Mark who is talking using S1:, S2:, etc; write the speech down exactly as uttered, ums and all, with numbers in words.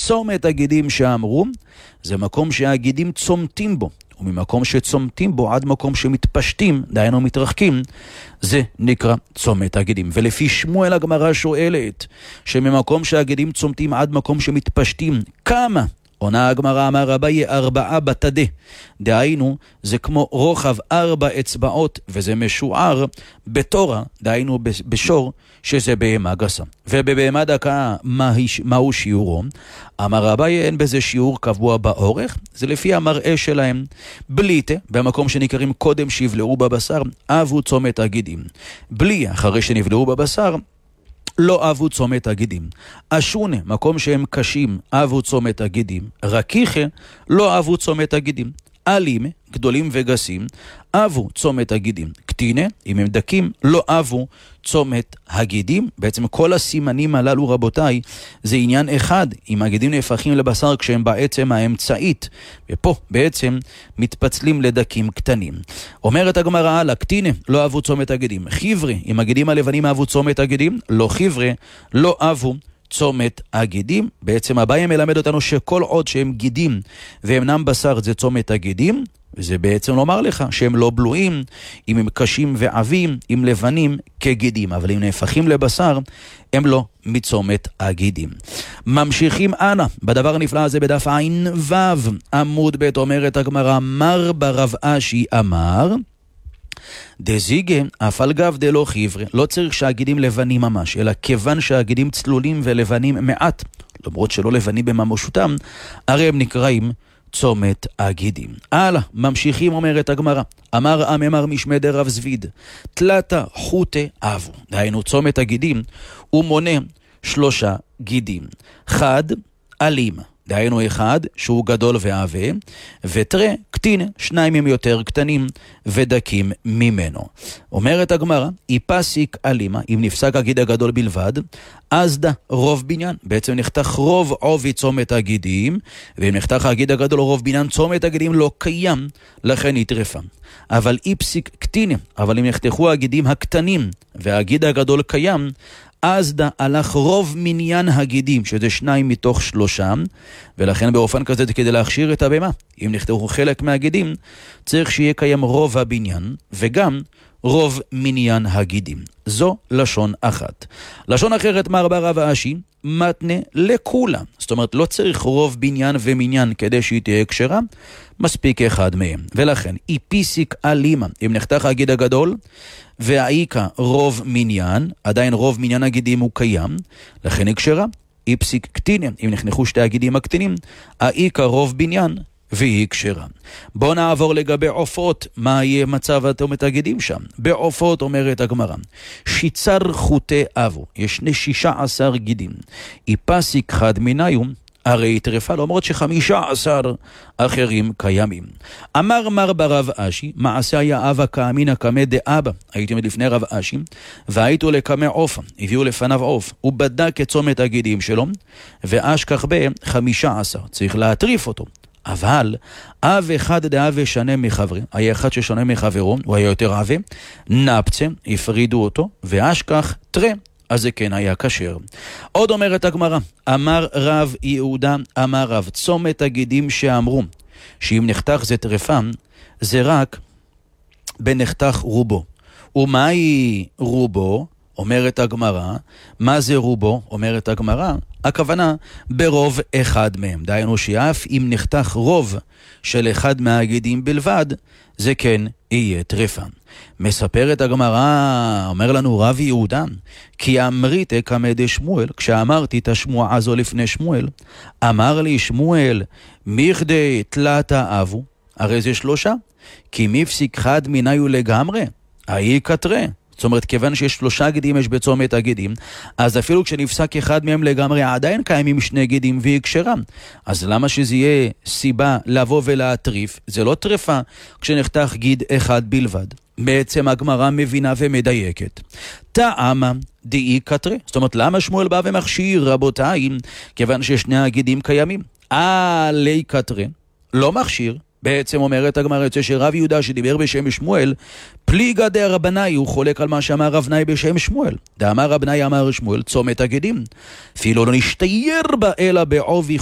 S1: צומת הגידים שאמרו, זה מקום שהגידים צומתים בו, וממקום שצומתים בו עד מקום שמתפשטים, דהיינו מתרחקים, זה נקרא צומת הגידים. ולפי שמואל הגמרא שואלת, שממקום שהגידים צומתים עד מקום שמתפשטים, כמה? עונה הגמרא, אמר רביי, ארבעה בתדה. דהיינו, זה כמו רוחב ארבע אצבעות, וזה משוער בתורה, דהיינו בשור, שזה בהמה גסה. ובבהמה דקה, מהו שיעורו? אמר רביי, אין בזה שיעור קבוע באורך, זה לפי המראה שלהם. בליטה, במקום שנקראים קודם שיבלעו בבשר, אבו צומת הגידים. בלי, אחרי שנבלעו בבשר, לא אבו צומת הגידים. אשונה, מקום שהם קשים, אבו צומת הגידים. רקיחה, לא אבו צומת הגידים. אלימה, גדולים וגסים, אבו צומת הגידים. קטינה, אם הם דקים, לא אבו צומת הגידים. בעצם כל הסימנים הללו, רבותיי, זה עניין אחד. אם הגידים נהפכים לבשר כשהם בעצם האמצעית, ופה בעצם מתפצלים לדקים קטנים. אומרת הגמרא הלאה, קטינה, לא אבו צומת הגידים. חיברי, אם הגידים הלבנים אבו צומת הגידים, לא חיברי, לא אבו צומת הגידים. בעצם הבאי מלמד אותנו שכל עוד שהם גידים ואינם בשר זה צומת הגידים, וזה בעצם לומר לך שהם לא בלועים, אם הם קשים ועבים, אם לבנים כגידים, אבל אם נהפכים לבשר, הם לא מצומת הגידים. ממשיכים אנה, בדבר הנפלא הזה בדף עין וו, עמוד ב' אומרת הגמרא, מר ברב אשי אמר, דזיגה, אף על גב דלא חיברי, לא צריך שהגידים לבנים ממש, אלא כיוון שהגידים צלולים ולבנים מעט, למרות שלא לבנים בממשותם, הרי הם נקראים צומת הגידים. הלאה, ממשיכים אומרת הגמרא, אמר אמר משמי דרב זביד, תלתה חוטה אבו, דהיינו צומת הגידים, הוא מונה שלושה גידים, חד, אלים, דהיינו אחד שהוא גדול ועבה, ותרה קטין, שניים הם יותר קטנים ודקים ממנו. אומרת הגמרא, איפסיק אלימה, אם נפסק הגיד הגדול בלבד, אז דה רוב בניין, בעצם נחתך רוב עובי צומת הגידים, ואם נחתך הגיד הגדול רוב בניין, צומת הגידים לא קיים, לכן יטרפה. אבל איפסיק קטין, אבל אם נחתכו הגידים הקטנים והגיד הגדול קיים, אז דה הלך רוב מניין הגידים, שזה שניים מתוך שלושה, ולכן באופן כזה כדי להכשיר את הבמה. אם נכתבו חלק מהגידים, צריך שיהיה קיים רוב הבניין, וגם רוב מניין הגידים. זו לשון אחת. לשון אחרת מר ברב אשי, מתנה לכולה. זאת אומרת, לא צריך רוב בניין ומניין כדי שהיא תהיה כשרה, מספיק אחד מהם. ולכן, איפיסיק אלימה, אם נחתך הגיד הגדול, והאיקה רוב מניין, עדיין רוב מניין הגידים הוא קיים, לכן היא כשרה. איפסיק קטינה, אם נחנכו שתי הגידים הקטינים, האיקה רוב בניין, והיא כשרה. בואו נעבור לגבי עופות, מה יהיה מצב התומת הגידים שם? בעופות אומרת הגמרא, שיצר חוטי אבו, יש שישה עשר גידים, איפסיק חד מיניום, הרי טרפה, למרות שחמישה עשר אחרים קיימים. אמר מר ברב אשי, מעשה היה אבא כאמינה כמה דאבא, הייתי עומד לפני רב אשי, והייתו לכמה עופה, הביאו לפניו עוף, הוא בדק את צומת הגידים שלו, ואש כך בחמישה עשר, צריך להטריף אותו. אבל אב אחד דאב שונה מחברי, היה אחד ששונה מחברו, הוא היה יותר אבה, נפצה, הפרידו אותו, ואשכח תרה, אז זה כן היה כשר. עוד אומרת הגמרא, אמר רב יהודה, אמר רב, צומת הגידים שאמרו, שאם נחתך זה טרפה, זה רק בנחתך רובו. ומהי רובו? אומרת הגמרא, מה זה רובו? אומרת הגמרא, הכוונה ברוב אחד מהם. דהיינו שאף אם נחתך רוב של אחד מהגידים בלבד, זה כן יהיה טרפה. מספרת הגמרא, אומר לנו רב יהודה, כי אמרית כמד שמואל, כשאמרתי את השמועה הזו לפני שמואל, אמר לי שמואל, מכדי תלתה אבו, הרי זה שלושה, כי מפסיק חד מיניו לגמרי, היי כתרה. זאת אומרת, כיוון שיש שלושה גידים יש בצומת הגידים, אז אפילו כשנפסק אחד מהם לגמרי, עדיין קיימים שני גידים והיא כשרה. אז למה שזה יהיה סיבה לבוא ולהטריף? זה לא טרפה כשנחתך גיד אחד בלבד. בעצם הגמרא מבינה ומדייקת. טעמה דאי כתרה. זאת אומרת, למה שמואל בא ומכשיר, רבותיי, כיוון ששני הגידים קיימים? אה, לי כתרה. לא מכשיר. בעצם אומרת הגמרא, יוצא שרב יהודה שדיבר בשם שמואל, פליגא דרבנאי, הוא חולק על מה שאמר רב נאי בשם שמואל. דאמר רב נאי אמר שמואל, צומת הגידים. אפילו לא נשתייר בה אלא בעובי